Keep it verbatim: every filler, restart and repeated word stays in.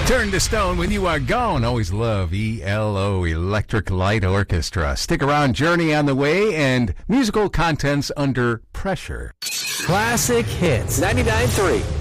Turn to stone when you are gone. Always love E L O, Electric Light Orchestra. Stick around, Journey on the way, and musical contents under pressure. Classic Hits ninety-nine point three.